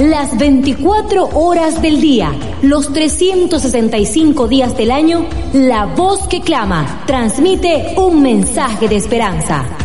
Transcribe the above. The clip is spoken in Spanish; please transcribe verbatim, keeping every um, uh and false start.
las veinticuatro horas del día, los trescientos sesenta y cinco días del año, la voz que clama transmite un mensaje de esperanza.